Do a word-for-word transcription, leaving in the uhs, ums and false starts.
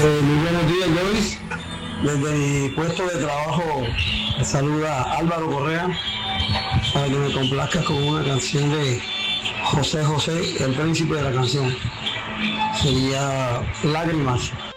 Eh, muy buenos días, Joyce. Desde mi puesto de trabajo me saluda Álvaro Correa para que me complazcas con una canción de José José, el príncipe de la canción. Sería Lágrimas.